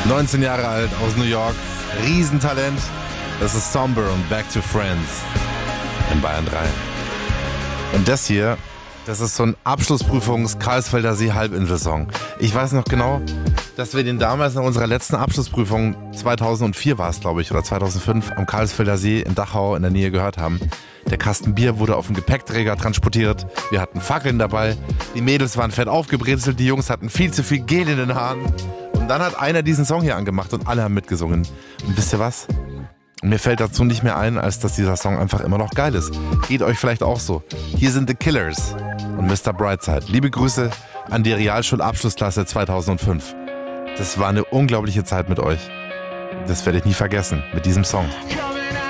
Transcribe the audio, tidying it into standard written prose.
19 Jahre alt, aus New York, Riesentalent. Das ist Somber und Back to Friends in Bayern 3. Und das hier, das ist so ein Abschlussprüfungs-Karlsfelder See-Halbinsel-Song. Ich weiß noch genau, dass wir den damals nach unserer letzten Abschlussprüfung, 2004 war es, glaube ich, oder 2005, am Karlsfelder See in Dachau in der Nähe gehört haben. Der Kasten Bier wurde auf dem Gepäckträger transportiert. Wir hatten Fackeln dabei. Die Mädels waren fett aufgebrezelt. Die Jungs hatten viel zu viel Gel in den Haaren. Und dann hat einer diesen Song hier angemacht und alle haben mitgesungen. Und wisst ihr was? Mir fällt dazu nicht mehr ein, als dass dieser Song einfach immer noch geil ist. Geht euch vielleicht auch so. Hier sind The Killers und Mr. Brightside. Liebe Grüße an die Realschulabschlussklasse 2005. Das war eine unglaubliche Zeit mit euch. Das werde ich nie vergessen, mit diesem Song.